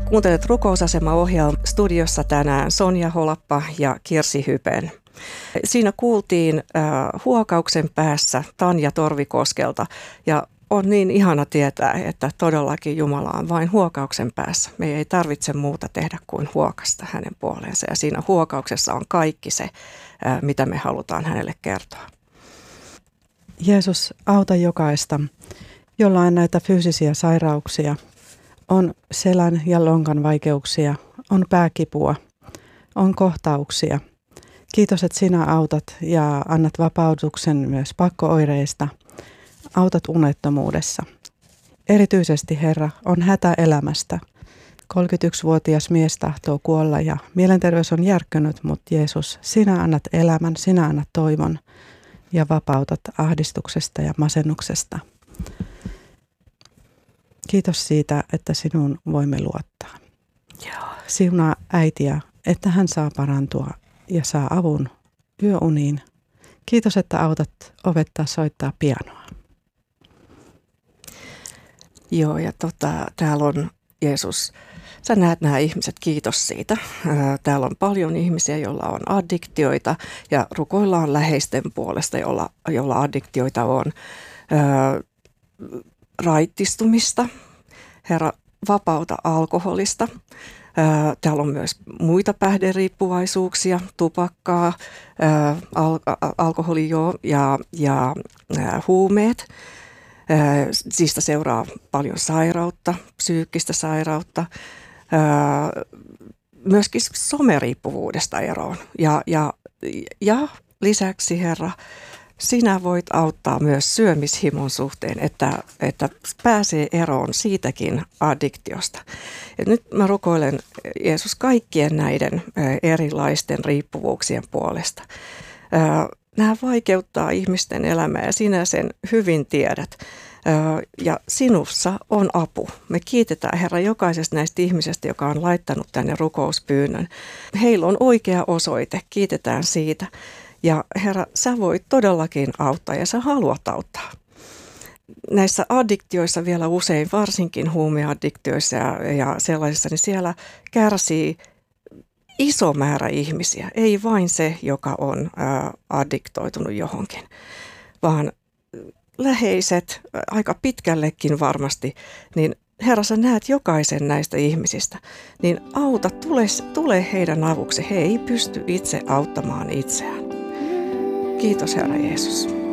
Kuuntelet Rukousasema-ohjelman studiossa tänään Sonja Holappa ja Kirsi Hypen. Siinä kuultiin huokauksen päässä Tanja Torvikoskelta ja on niin ihana tietää, että todellakin Jumala on vain huokauksen päässä. Me ei tarvitse muuta tehdä kuin huokasta hänen puoleensa ja siinä huokauksessa on kaikki se, mitä me halutaan hänelle kertoa. Jeesus, auta jokaista, jolla on näitä fyysisiä sairauksia, on selän ja lonkan vaikeuksia, on pääkipua, on kohtauksia. Kiitos, että sinä autat ja annat vapautuksen myös pakkooireista. Autat unettomuudessa. Erityisesti, Herra, on hätä elämästä. 31-vuotias mies tahtoo kuolla ja mielenterveys on järkkynyt, mutta Jeesus, sinä annat elämän, sinä annat toivon ja vapautat ahdistuksesta ja masennuksesta. Kiitos siitä, että sinun voimme luottaa. Siunaa äitiä, että hän saa parantua ja saa avun yöuniin. Kiitos, että autat opettaa soittaa pianoa. Joo, ja täällä on Jeesus. Sä näet nämä ihmiset, kiitos siitä. Täällä on paljon ihmisiä, joilla on addiktioita ja rukoillaan läheisten puolesta, jolla addiktioita on. Raittistumista. Herra, vapauta alkoholista. Täällä on myös muita päihderiippuvaisuuksia, tupakkaa, alkoholi ja huumeet. Siitä seuraa paljon sairautta, psyykkistä sairautta, myöskin someriippuvuudesta eroon. Ja lisäksi, Herra, sinä voit auttaa myös syömishimon suhteen, että pääsee eroon siitäkin addiktiosta. Ja nyt mä rukoilen, Jeesus, kaikkien näiden erilaisten riippuvuuksien puolesta. Nämä vaikeuttaa ihmisten elämää ja sinä sen hyvin tiedät. Ja sinussa on apu. Me kiitetään, Herra, jokaisesta näistä ihmisistä, joka on laittanut tänne rukouspyynnön. Heillä on oikea osoite. Kiitetään siitä. Ja Herra, sä voit todellakin auttaa ja sä haluat auttaa. Näissä addiktioissa vielä usein, varsinkin huumeaddiktioissa ja sellaisissa, niin siellä kärsii iso määrä ihmisiä. Ei vain se, joka on addiktoitunut johonkin, vaan läheiset, aika pitkällekin varmasti, niin Herra, sä näet jokaisen näistä ihmisistä, niin auta, tule heidän avuksi. He ei pysty itse auttamaan itseään. Kiitos, Herra Jeesus.